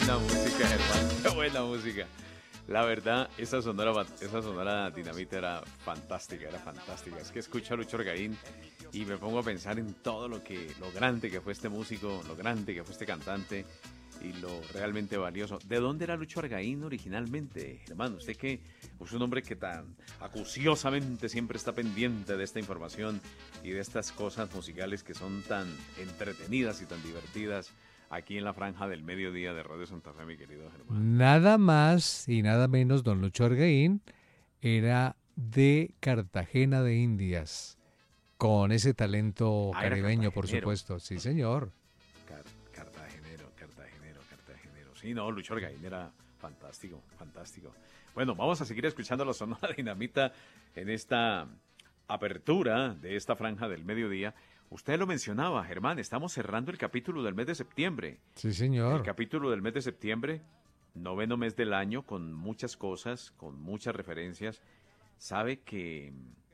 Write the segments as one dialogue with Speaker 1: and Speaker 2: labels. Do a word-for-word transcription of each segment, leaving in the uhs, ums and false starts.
Speaker 1: buena música, hermano. Qué buena música. La verdad, esa sonora, esa sonora Dinamita era fantástica, era fantástica. Es que escucho a Lucho Argaín y me pongo a pensar en todo lo que, lo grande que fue este músico, lo grande que fue este cantante y lo realmente valioso. ¿De dónde era Lucho Argaín originalmente, hermano? Usted que es un hombre que tan acuciosamente siempre está pendiente de esta información y de estas cosas musicales que son tan entretenidas y tan divertidas aquí en la franja del mediodía de Radio Santa Fe, mi querido Germán.
Speaker 2: Nada más y nada menos, don Lucho Argaín era de Cartagena de Indias, con ese talento
Speaker 1: Ah, era
Speaker 2: caribeño, por
Speaker 1: cartagenero.
Speaker 2: supuesto. Sí, señor.
Speaker 1: Car- cartagenero, cartagenero, cartagenero. Sí, no, Lucho Argaín era fantástico, fantástico. Bueno, vamos a seguir escuchando la Sonora Dinamita en esta apertura de esta franja del mediodía. Usted lo mencionaba, Germán, estamos cerrando el capítulo del mes de septiembre.
Speaker 2: Sí,
Speaker 1: El
Speaker 2: señor.
Speaker 1: capítulo del mes de septiembre, noveno mes del año, con muchas cosas, con muchas referencias. Sabe que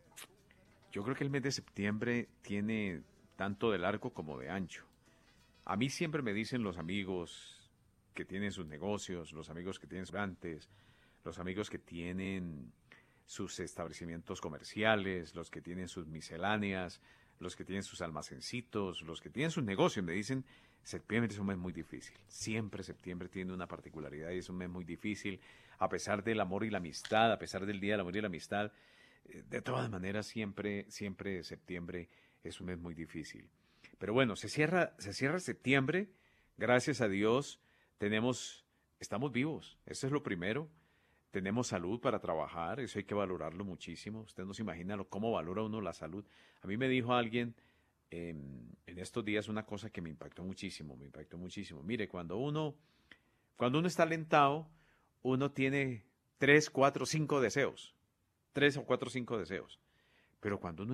Speaker 1: yo creo que el mes de septiembre tiene tanto de largo como de ancho. A mí siempre me dicen los amigos que tienen sus negocios, los amigos que tienen restaurantes, los amigos que tienen sus establecimientos comerciales, los que tienen sus misceláneas, los que tienen sus almacencitos, los que tienen sus negocios, me dicen, septiembre es un mes muy difícil. Siempre septiembre tiene una particularidad y es un mes muy difícil, a pesar del amor y la amistad, a pesar del Día del Amor y la Amistad. eh, De todas maneras, siempre, siempre septiembre es un mes muy difícil. Pero bueno, se cierra, se cierra septiembre, gracias a Dios, tenemos, estamos vivos, eso es lo primero. Tenemos salud para trabajar, eso hay que valorarlo muchísimo. Usted no se imagina lo, cómo valora uno la salud. A mí me dijo alguien eh, en estos días una cosa que me impactó muchísimo, me impactó muchísimo. Mire, cuando uno, cuando uno está alentado, uno tiene tres, cuatro, cinco deseos. Tres o cuatro, cinco deseos. Pero cuando uno